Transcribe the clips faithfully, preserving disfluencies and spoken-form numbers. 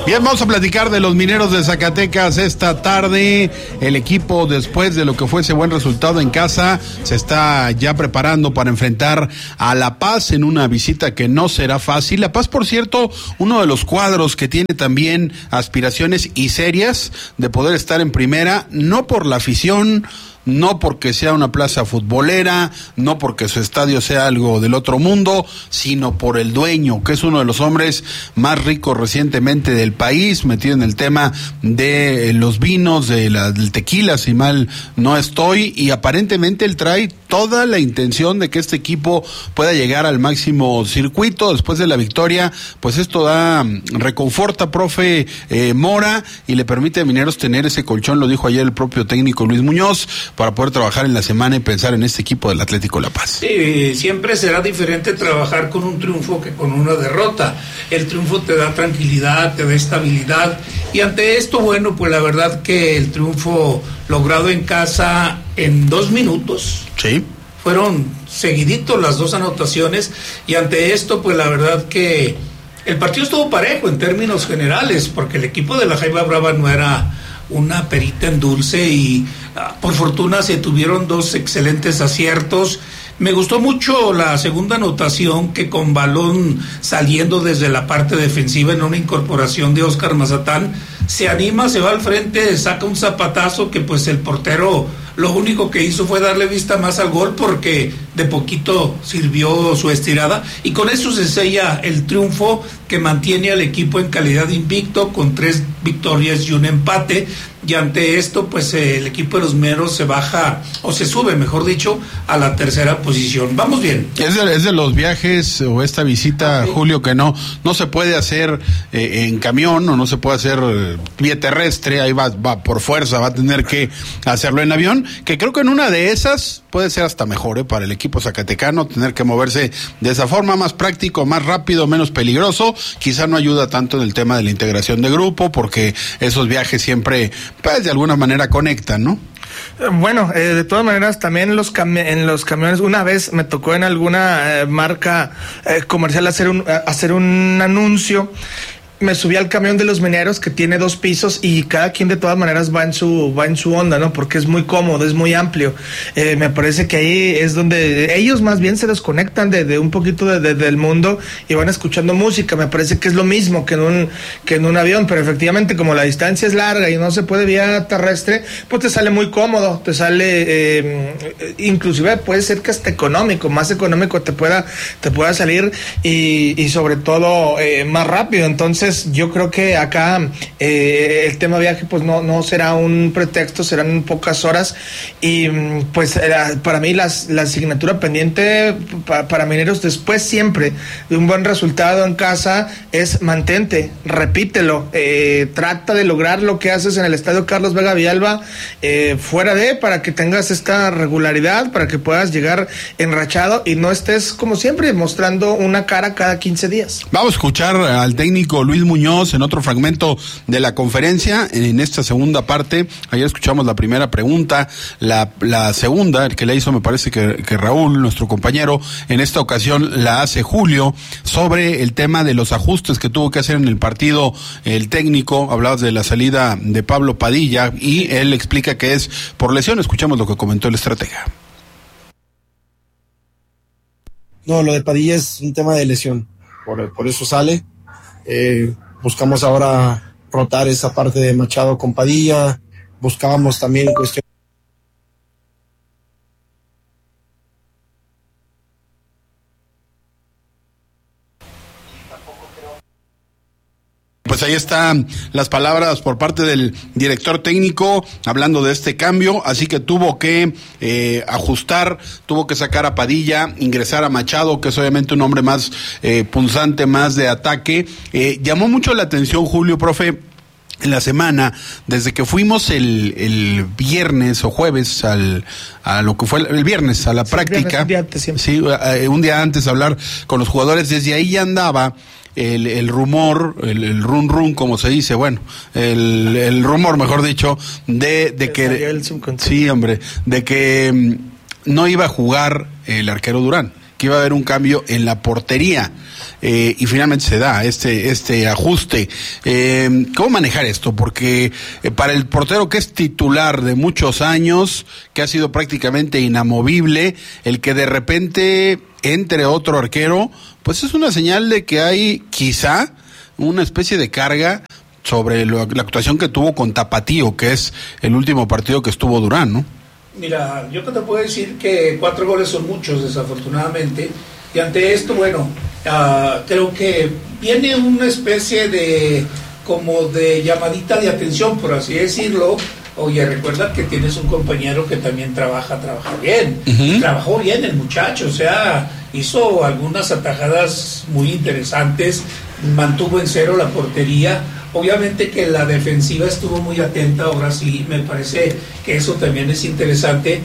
Bien, vamos a platicar de los Mineros de Zacatecas esta tarde. El equipo, después de lo que fue ese buen resultado en casa, se está ya preparando para enfrentar a La Paz en una visita que no será fácil. La Paz, por cierto, uno de los cuadros que tiene también aspiraciones y serias de poder estar en primera, no por la afición, no porque sea una plaza futbolera, no porque su estadio sea algo del otro mundo, sino por el dueño, que es uno de los hombres más ricos recientemente del país, metido en el tema de los vinos, de la, del tequila, si mal no estoy, y aparentemente él trae toda la intención de que este equipo pueda llegar al máximo circuito después de la victoria. Pues esto da, reconforta, profe eh, Mora, y le permite a Mineros tener ese colchón, lo dijo ayer el propio técnico Luis Muñoz, para poder trabajar en la semana y pensar en este equipo del Atlético La Paz. Sí, siempre será diferente trabajar con un triunfo que con una derrota. El triunfo te da tranquilidad, te da estabilidad, y ante esto, bueno, pues la verdad que el triunfo logrado en casa en dos minutos, sí, fueron seguiditos las dos anotaciones, y ante esto, pues la verdad que el partido estuvo parejo en términos generales, porque el equipo de la Jaiba Brava no era una perita en dulce, y uh, por fortuna se tuvieron dos excelentes aciertos. Me gustó mucho la segunda anotación, que con balón saliendo desde la parte defensiva en una incorporación de Óscar Mazatán, se anima, se va al frente, saca un zapatazo que pues el portero lo único que hizo fue darle vista más al gol, porque de poquito sirvió su estirada, y con eso se sella el triunfo que mantiene al equipo en calidad de invicto con tres victorias y un empate. Y ante esto, pues eh, el equipo de los Mineros se baja, o se sube, mejor dicho, a la tercera posición. Vamos bien. Es de, es de los viajes o esta visita, okay, Julio, que no no se puede hacer eh, en camión, o no se puede hacer eh, vía terrestre, ahí va, va por fuerza, va a tener que hacerlo en avión, que creo que en una de esas puede ser hasta mejor eh, para el equipo zacatecano, tener que moverse de esa forma, más práctico, más rápido, menos peligroso. Quizá no ayuda tanto en el tema de la integración de grupo, porque esos viajes siempre, pues de alguna manera conectan, ¿no? Bueno, eh, de todas maneras, también los cami- en los camiones, una vez me tocó en alguna eh, marca eh, comercial hacer un, hacer un anuncio. Me subí al camión de los Mineros, que tiene dos pisos, y cada quien de todas maneras va en su va en su onda, ¿no? Porque es muy cómodo, es muy amplio. Eh, me parece que ahí es donde ellos más bien se desconectan de, de un poquito de, de, del mundo y van escuchando música. Me parece que es lo mismo que en un que en un avión, pero efectivamente, como la distancia es larga y no se puede vía terrestre, pues te sale muy cómodo, te sale eh, inclusive puede ser que hasta económico, más económico te pueda te pueda salir, y, y sobre todo eh, más rápido. Entonces yo creo que acá eh, el tema viaje pues no, no será un pretexto, serán pocas horas, y pues era, para mí las, la asignatura pendiente pa, para Mineros, después siempre de un buen resultado en casa, es mantente, repítelo, eh, trata de lograr lo que haces en el estadio Carlos Vega Villalba, eh, fuera de, para que tengas esta regularidad, para que puedas llegar enrachado y no estés como siempre mostrando una cara cada quince días. Vamos a escuchar al técnico Luis Muñoz en otro fragmento de la conferencia, en esta segunda parte. Ayer escuchamos la primera pregunta, la, la segunda, el que le hizo me parece que, que Raúl, nuestro compañero, en esta ocasión la hace Julio, sobre el tema de los ajustes que tuvo que hacer en el partido el técnico. Hablabas de la salida de Pablo Padilla, y él explica que es por lesión. Escuchamos lo que comentó el estratega. No, lo de Padilla es un tema de lesión, por, por eso sale. Eh, buscamos ahora rotar esa parte de Machado con Padilla, buscábamos también cuestión. Pues ahí están las palabras por parte del director técnico hablando de este cambio, así que tuvo que eh, ajustar, tuvo que sacar a Padilla, ingresar a Machado, que es obviamente un hombre más eh, punzante, más de ataque. Eh, llamó mucho la atención, Julio, profe, en la semana, desde que fuimos el, el viernes o jueves al a lo que fue el, el viernes a la sí, práctica, viernes, un día antes, sí, uh, un día antes a hablar con los jugadores, desde ahí ya andaba el, el rumor, el, el run run, como se dice, bueno, el, el rumor, mejor dicho, de, de que, sí, hombre, de que no iba a jugar el arquero Durán, que que iba a haber un cambio en la portería. Eh, y finalmente se da este este ajuste. Eh, ¿Cómo manejar esto? Porque eh, para el portero que es titular de muchos años, que ha sido prácticamente inamovible, el que de repente entre otro arquero, pues es una señal de que hay quizá una especie de carga sobre lo, la actuación que tuvo con Tapatío, que es el último partido que estuvo Durán, ¿no? Mira, yo te puedo decir que cuatro goles son muchos, desafortunadamente, y ante esto, bueno, uh, creo que viene una especie de, como de llamadita de atención, por así decirlo. Oye, recuerda que tienes un compañero que también trabaja, trabaja bien, uh-huh. Trabajó bien el muchacho, o sea, hizo algunas atajadas muy interesantes, mantuvo en cero la portería. Obviamente que la defensiva estuvo muy atenta, ahora sí, me parece que eso también es interesante.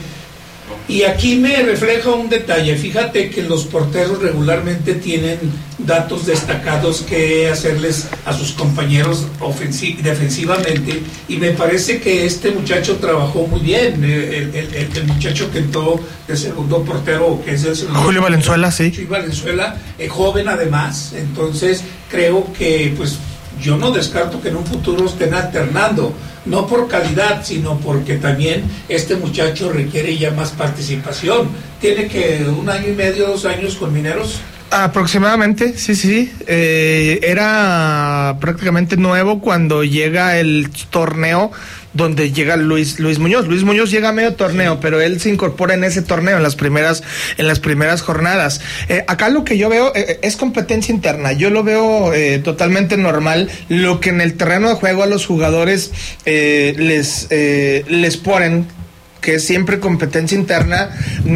Y aquí me refleja un detalle, fíjate que los porteros regularmente tienen datos destacados que hacerles a sus compañeros ofensi- defensivamente, y me parece que este muchacho trabajó muy bien, el, el, el, el muchacho que entró de segundo portero, que es el segundo Julio Valenzuela, sí. Julio Valenzuela, eh, joven además, entonces creo que pues yo no descarto que en un futuro estén alternando, no por calidad, sino porque también este muchacho requiere ya más participación. Tiene que un año y medio, dos años con Mineros. Aproximadamente, sí, sí. Eh, era prácticamente nuevo cuando llega el torneo donde llega Luis Luis Muñoz. Luis Muñoz llega a medio torneo, pero él se incorpora en ese torneo, en las primeras en las primeras jornadas. Eh, acá lo que yo veo eh, es competencia interna. Yo lo veo eh, totalmente normal. Lo que en el terreno de juego a los jugadores eh, les eh, les ponen, que es siempre competencia interna,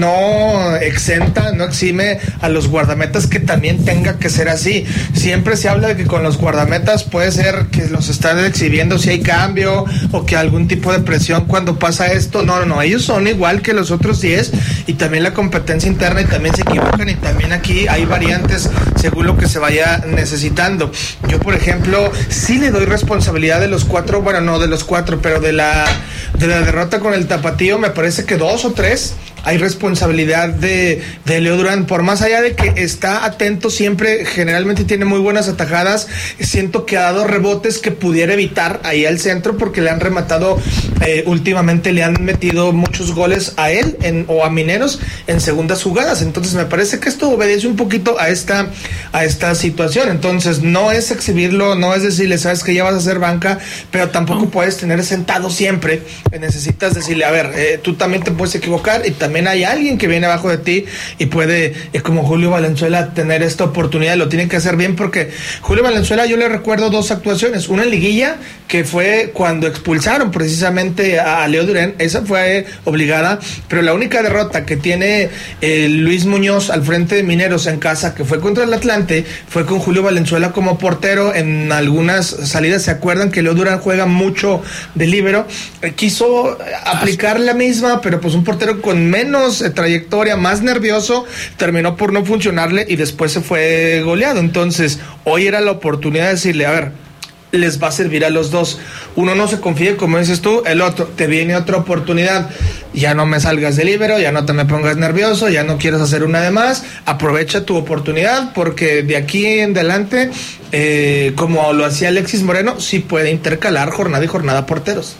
no exenta, no exime a los guardametas que también tenga que ser así. Siempre se habla de que con los guardametas puede ser que los están exhibiendo si hay cambio o que algún tipo de presión cuando pasa esto. No, no, no, ellos son igual que los otros diez, y también la competencia interna, y también se equivocan, y también aquí hay variantes según lo que se vaya necesitando. Yo, por ejemplo, sí le doy responsabilidad de los cuatro, bueno, no de los cuatro, pero de la de la derrota con el Tapatío. Me parece que dos o tres hay responsabilidad de, de Leo Durán, por más allá de que está atento siempre, generalmente tiene muy buenas atajadas. Siento que ha dado rebotes que pudiera evitar ahí al centro, porque le han rematado eh, últimamente, le han metido muchos goles a él en, o a Mineros en segundas jugadas. Entonces me parece que esto obedece un poquito a esta a esta situación. Entonces no es exhibirlo, no es decirle, sabes que ya vas a hacer banca, pero tampoco puedes tener sentado siempre. Necesitas decirle, a ver, eh, tú también te puedes equivocar, y también hay alguien que viene abajo de ti y puede, eh, como Julio Valenzuela, tener esta oportunidad. Lo tienen que hacer bien, porque Julio Valenzuela, yo le recuerdo dos actuaciones, una en liguilla, que fue cuando expulsaron precisamente a Leo Durán, esa fue obligada, pero la única derrota que tiene eh, Luis Muñoz al frente de Mineros en casa, que fue contra el Atlante, fue con Julio Valenzuela como portero. En algunas salidas, ¿se acuerdan que Leo Durán juega mucho de líbero? Eh, quiso aplicar la misma, pero pues un portero con menos eh, trayectoria, más nervioso, terminó por no funcionarle, y después se fue goleado. Entonces hoy era la oportunidad de decirle, a ver, les va a servir a los dos. Uno no se confíe, como dices tú, el otro, te viene otra oportunidad, ya no me salgas de líbero, ya no te me pongas nervioso, ya no quieres hacer una de más, aprovecha tu oportunidad, porque de aquí en adelante, eh, como lo hacía Alexis Moreno, sí puede intercalar jornada y jornada porteros.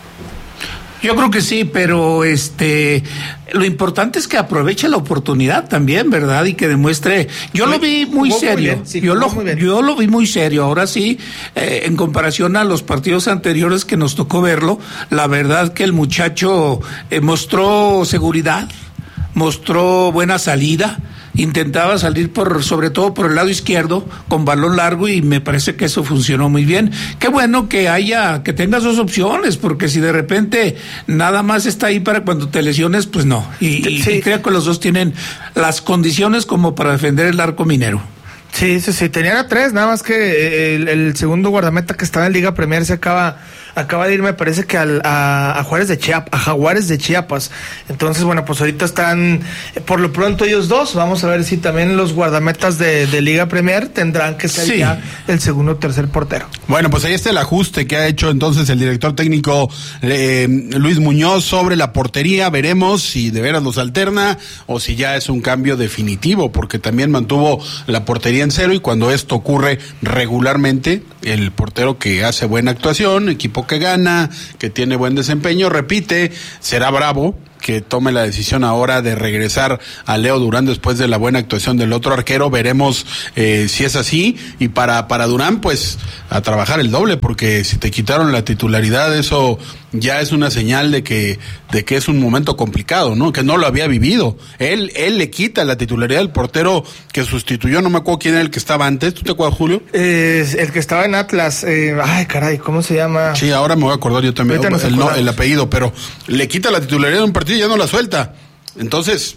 Yo creo que sí, pero este lo importante es que aproveche la oportunidad también, ¿verdad? Y que demuestre. Yo lo vi muy serio. Yo lo yo lo vi muy serio. Ahora sí, eh, en comparación a los partidos anteriores que nos tocó verlo, la verdad que el muchacho eh, mostró seguridad, mostró buena salida. Intentaba salir por, sobre todo por el lado izquierdo, con balón largo, y me parece que eso funcionó muy bien. Qué bueno que haya, que tengas dos opciones, porque si de repente nada más está ahí para cuando te lesiones, pues no. Y, sí. y creo que los dos tienen las condiciones como para defender el arco minero. Sí, sí, sí, tenían a tres, nada más que el, el segundo guardameta que estaba en Liga Premier se acaba acaba de ir, me parece que al, a, a Juárez de Chiapas, a Jaguares de Chiapas. Entonces, bueno, pues ahorita están, por lo pronto ellos dos, vamos a ver si también los guardametas de, de Liga Premier tendrán que ser sí. ya el segundo o tercer portero. Bueno, pues ahí está el ajuste que ha hecho entonces el director técnico eh, Luis Muñoz sobre la portería. Veremos si de veras los alterna o si ya es un cambio definitivo, porque también mantuvo la portería en cero, y cuando esto ocurre regularmente, el portero que hace buena actuación, equipo que gana, que tiene buen desempeño, repite, será Bravo que tome la decisión ahora de regresar a Leo Durán después de la buena actuación del otro arquero. Veremos eh, si es así, y para para Durán pues a trabajar el doble, porque si te quitaron la titularidad, eso ya es una señal de que de que es un momento complicado, ¿no? Que no lo había vivido. Él él le quita la titularidad al portero que sustituyó, no me acuerdo quién era el que estaba antes. ¿Tú te acuerdas, Julio? Eh, el que estaba en Atlas, eh, ay caray, ¿cómo se llama? Sí, ahora me voy a acordar yo también el, no, el apellido, pero le quita la titularidad de un partido y ya no la suelta. Entonces,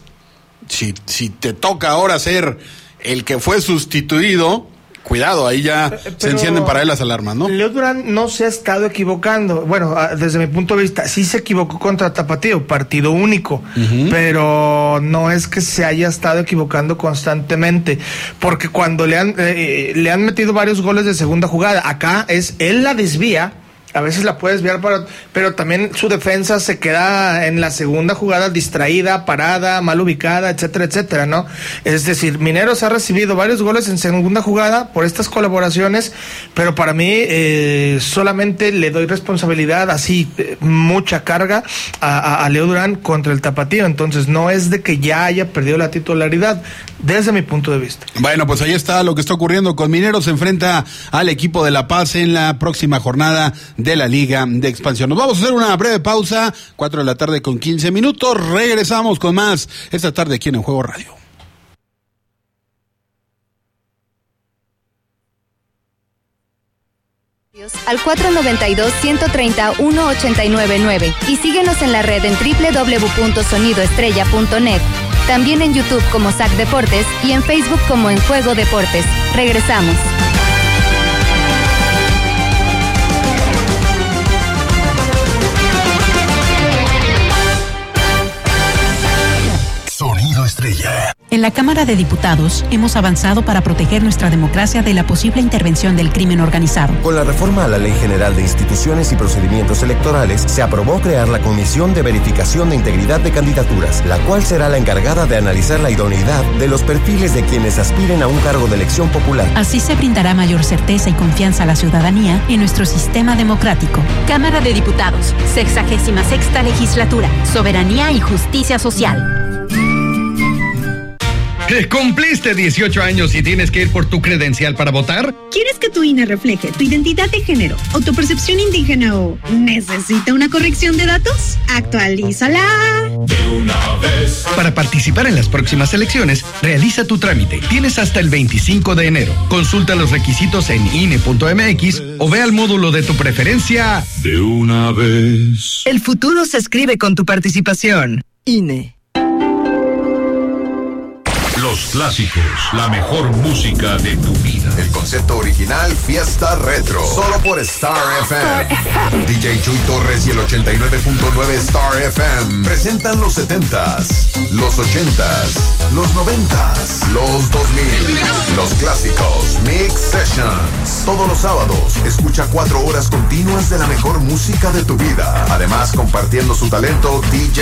si si te toca ahora ser el que fue sustituido, cuidado, ahí ya pero se encienden para él las alarmas, ¿no? Leo Durán no se ha estado equivocando. Bueno, desde mi punto de vista, sí se equivocó contra Tapatío, partido único, uh-huh. pero no es que se haya estado equivocando constantemente, porque cuando le han, eh, le han metido varios goles de segunda jugada, acá es, él la desvía, a veces la puede desviar, para, pero también su defensa se queda en la segunda jugada distraída, parada, mal ubicada, etcétera, etcétera, ¿no? Es decir, Mineros ha recibido varios goles en segunda jugada por estas colaboraciones, pero para mí eh, solamente le doy responsabilidad, así, eh, mucha carga a, a, a Leo Durán contra el Tapatío. Entonces no es de que ya haya perdido la titularidad, desde mi punto de vista. Bueno, pues ahí está lo que está ocurriendo con Mineros. Se enfrenta al equipo de La Paz en la próxima jornada de la Liga de Expansión. Nos vamos a hacer una breve pausa, cuatro de la tarde con quince minutos. Regresamos con más esta tarde aquí en En Juego Radio. Al cuatro noventa y dos, ciento treinta, uno ochenta y nueve nueve y síguenos en la red en doble u doble u doble u punto sonido estrella punto net. También en YouTube como S A C Deportes y en Facebook como En Juego Deportes. Regresamos. Sonido Estrella. En la Cámara de Diputados hemos avanzado para proteger nuestra democracia de la posible intervención del crimen organizado. Con la reforma a la Ley General de Instituciones y Procedimientos Electorales, se aprobó crear la Comisión de Verificación de Integridad de Candidaturas, la cual será la encargada de analizar la idoneidad de los perfiles de quienes aspiren a un cargo de elección popular. Así se brindará mayor certeza y confianza a la ciudadanía en nuestro sistema democrático. Cámara de Diputados, sexagésima sexta legislatura, soberanía y justicia social. ¿Cumpliste dieciocho años y tienes que ir por tu credencial para votar? ¿Quieres que tu I N E refleje tu identidad de género o tu percepción indígena o necesita una corrección de datos? ¡Actualízala! De una vez. Para participar en las próximas elecciones, realiza tu trámite. Tienes hasta el veinticinco de enero. Consulta los requisitos en I N E punto M X o ve al módulo de tu preferencia. De una vez. El futuro se escribe con tu participación. I N E. Los clásicos, la mejor música de tu vida. El concepto original Fiesta Retro, solo por Star F M. D J Chuy Torres y el ochenta y nueve punto nueve Star F M presentan los setentas, los ochentas, los noventas, los dos mil, los clásicos Mix Sessions. Todos los sábados, escucha cuatro horas continuas de la mejor música de tu vida. Además, compartiendo su talento, D J